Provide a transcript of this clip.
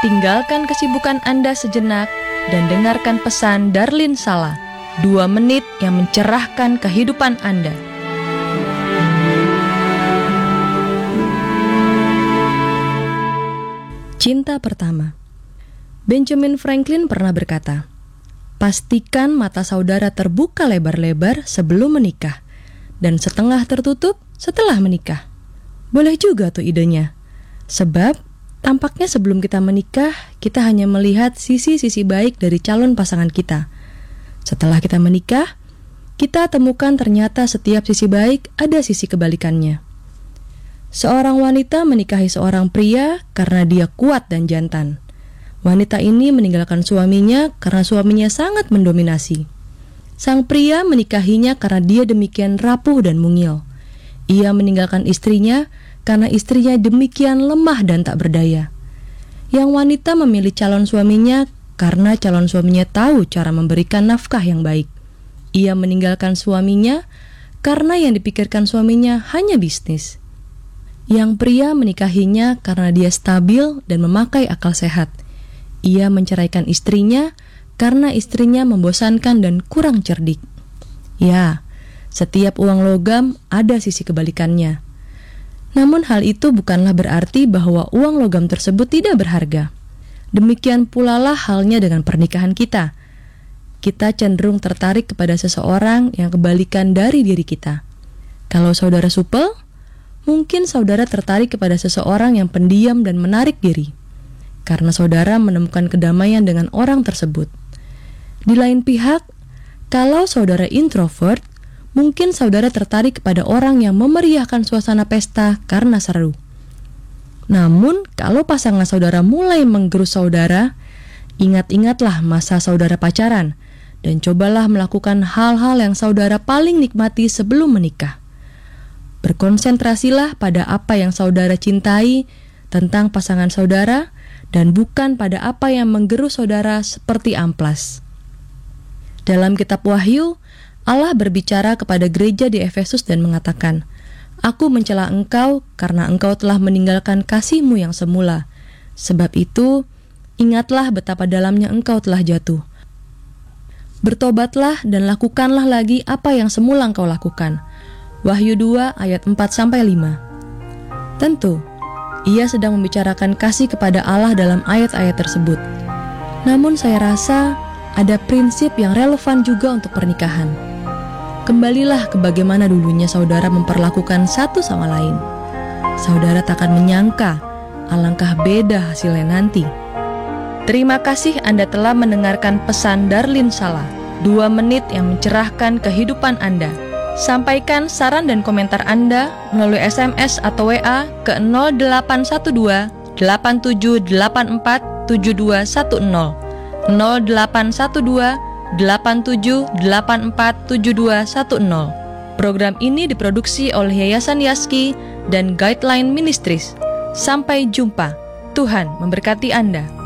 tinggalkan kesibukan Anda sejenak dan dengarkan pesan Darlin Sala, 2 menit yang mencerahkan kehidupan Anda. Cinta pertama. Benjamin Franklin pernah berkata, pastikan mata saudara terbuka lebar-lebar sebelum menikah, dan setengah tertutup setelah menikah. Boleh juga tuh idenya. Sebab tampaknya sebelum kita menikah, kita hanya melihat sisi-sisi baik dari calon pasangan kita. Setelah kita menikah, kita temukan ternyata setiap sisi baik ada sisi kebalikannya. Seorang wanita menikahi seorang pria karena dia kuat dan jantan. Wanita ini meninggalkan suaminya karena suaminya sangat mendominasi. Sang pria menikahinya karena dia demikian rapuh dan mungil. Ia meninggalkan istrinya karena istrinya demikian lemah dan tak berdaya. Yang wanita memilih calon suaminya karena calon suaminya tahu cara memberikan nafkah yang baik. Ia meninggalkan suaminya karena yang dipikirkan suaminya hanya bisnis. Yang pria menikahinya karena dia stabil dan memakai akal sehat. Ia menceraikan istrinya karena istrinya membosankan dan kurang cerdik. Ya, setiap uang logam ada sisi kebalikannya. Namun hal itu bukanlah berarti bahwa uang logam tersebut tidak berharga. Demikian pula lah halnya dengan pernikahan kita. Kita cenderung tertarik kepada seseorang yang kebalikan dari diri kita. Kalau saudara supel, mungkin saudara tertarik kepada seseorang yang pendiam dan menarik diri, karena saudara menemukan kedamaian dengan orang tersebut. Di lain pihak, kalau saudara introvert, mungkin saudara tertarik kepada orang yang memeriahkan suasana pesta karena seru. Namun, kalau pasangan saudara mulai menggerus saudara, ingat-ingatlah masa saudara pacaran, dan cobalah melakukan hal-hal yang saudara paling nikmati sebelum menikah. Berkonsentrasilah pada apa yang saudara cintai tentang pasangan saudara, dan bukan pada apa yang menggerus saudara seperti amplas. Dalam kitab Wahyu, Allah berbicara kepada gereja di Efesus dan mengatakan, Aku mencela engkau karena engkau telah meninggalkan kasihmu yang semula. Sebab itu, ingatlah betapa dalamnya engkau telah jatuh. Bertobatlah dan lakukanlah lagi apa yang semula engkau lakukan. Wahyu 2 ayat 4-5. Tentu, ia sedang membicarakan kasih kepada Allah dalam ayat-ayat tersebut. Namun saya rasa ada prinsip yang relevan juga untuk pernikahan. Kembalilah ke bagaimana dulunya saudara memperlakukan satu sama lain. Saudara takkan menyangka alangkah beda hasilnya nanti. Terima kasih Anda telah mendengarkan pesan Darlin Sala, 2 menit yang mencerahkan kehidupan Anda. Sampaikan saran dan komentar Anda melalui SMS atau WA ke 0812 8784 7210 0812 8784 7210. Program ini diproduksi oleh Yayasan Yaski dan Guideline Ministries. Sampai jumpa. Tuhan memberkati Anda.